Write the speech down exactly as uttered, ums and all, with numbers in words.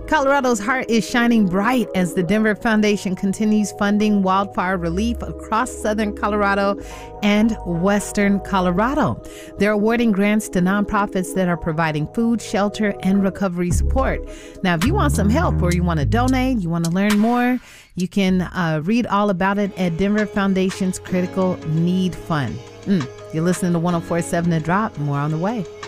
Colorado's heart is shining bright as the Denver Foundation continues funding wildfire relief across southern Colorado and western Colorado. They're awarding grants to nonprofits that are providing food, shelter, and recovery support. Now, if you want some help or you want to donate, you want to learn more, you can uh, read all about it at Denver Foundation's Critical Need Fund. Mm, you're listening to one oh four point seven The Drop. More on the way.